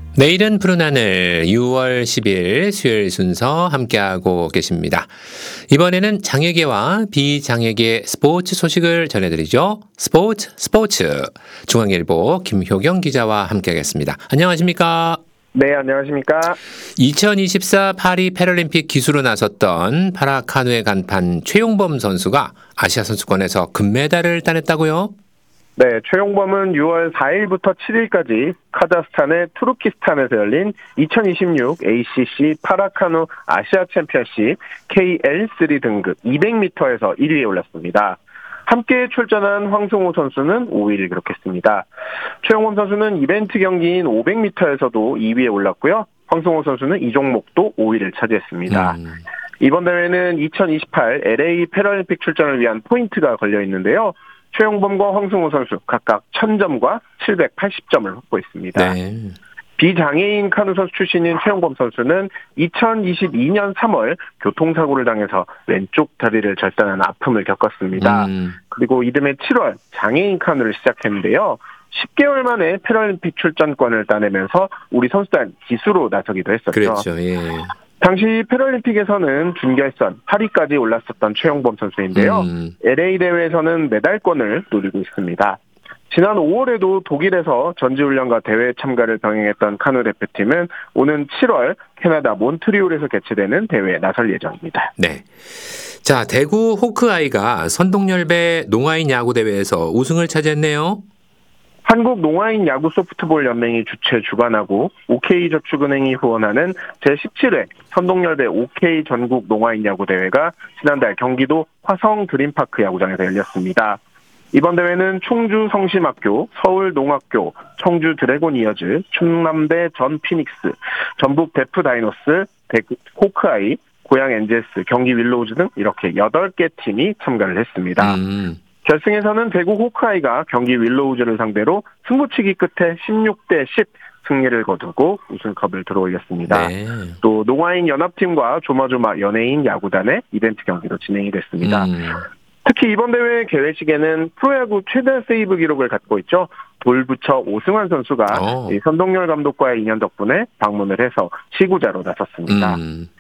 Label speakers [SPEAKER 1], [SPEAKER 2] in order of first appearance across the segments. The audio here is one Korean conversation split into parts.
[SPEAKER 1] 내일은 푸른 하늘 6월 10일 수요일 순서 함께하고 계십니다. 이번에는 장애계와 비장애계 스포츠 소식을 전해드리죠. 스포츠 중앙일보 김효경 기자와 함께하겠습니다. 안녕하십니까?
[SPEAKER 2] 네, 안녕하십니까?
[SPEAKER 1] 2024 파리 패럴림픽 기수로 나섰던 파라카누의 간판 최용범 선수가 아시아 선수권에서 금메달을 따냈다고요?
[SPEAKER 2] 네, 최용범은 6월 4일부터 7일까지 카자흐스탄의 투르키스탄에서 열린 2026 ACC 파라카누 아시아 챔피언십 KL3 등급 200m에서 1위에 올랐습니다. 함께 출전한 황승호 선수는 5위를 기록했습니다. 최용범 선수는 이벤트 경기인 500m에서도 2위에 올랐고요. 황승호 선수는 이 종목도 5위를 차지했습니다. 이번 대회는 2028 LA 패럴림픽 출전을 위한 포인트가 걸려 있는데요. 최용범과 황승호 선수 각각 1000점과 780점을 확보했습니다. 네. 비장애인 카누 선수 출신인 최용범 선수는 2022년 3월 교통사고를 당해서 왼쪽 다리를 절단한 아픔을 겪었습니다. 그리고 이듬해 7월 장애인 카누를 시작했는데요. 10개월 만에 패럴림픽 출전권을 따내면서 우리 선수단 기수로 나서기도 했었죠.
[SPEAKER 1] 그렇죠. 예.
[SPEAKER 2] 당시 패럴림픽에서는 준결선 8위까지 올랐었던 최용범 선수인데요. LA 대회에서는 메달권을 노리고 있습니다. 지난 5월에도 독일에서 전지훈련과 대회 참가를 병행했던 카누 대표팀은 오는 7월 캐나다 몬트리올에서 개최되는 대회에 나설 예정입니다.
[SPEAKER 1] 네. 자, 대구 호크아이가 선동열배 농아인 야구대회에서 우승을 차지했네요.
[SPEAKER 2] 한국 농아인 야구 소프트볼 연맹이 주최 주관하고 OK저축은행이 후원하는 제17회 선동열배 OK 전국 농아인 야구 대회가 지난달 경기도 화성 드림파크 야구장에서 열렸습니다. 이번 대회는 충주 성심학교, 서울 농학교, 청주 드래곤 이어즈, 충남대 전 피닉스, 전북 데프 다이노스, 대구 호크아이, 고양 엔젤스, 경기 윌로우즈 등 이렇게 8개 팀이 참가를 했습니다. 결승에서는 대구 호크아이가 경기 윌로우즈를 상대로 승부치기 끝에 16대 10 승리를 거두고 우승컵을 들어올렸습니다. 네. 또 농아인 연합팀과 조마조마 연예인 야구단의 이벤트 경기도 진행이 됐습니다. 특히 이번 대회 개회식에는 프로야구 최대 세이브 기록을 갖고 있죠. 돌부처 오승환 선수가 선동열 감독과의 인연 덕분에 방문을 해서 시구자로 나섰습니다.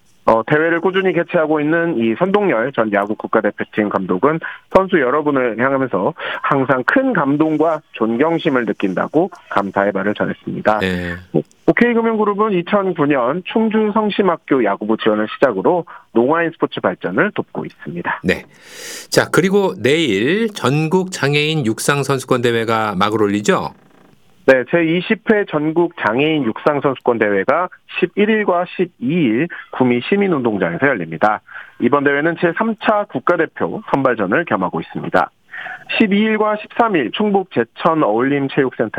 [SPEAKER 2] 대회를 꾸준히 개최하고 있는 이 선동열 전 야구 국가대표팀 감독은 선수 여러분을 향하면서 항상 큰 감동과 존경심을 느낀다고 감사의 말을 전했습니다. 네. OK금융그룹은 2009년 충주 성심학교 야구부 지원을 시작으로 농아인 스포츠 발전을 돕고 있습니다.
[SPEAKER 1] 네. 자, 그리고 내일 전국 장애인 육상 선수권 대회가 막을 올리죠?
[SPEAKER 2] 네, 제20회 전국 장애인 육상 선수권 대회가 11일과 12일 구미 시민운동장에서 열립니다. 이번 대회는 제3차 국가대표 선발전을 겸하고 있습니다. 12일과 13일 충북 제천 어울림체육센터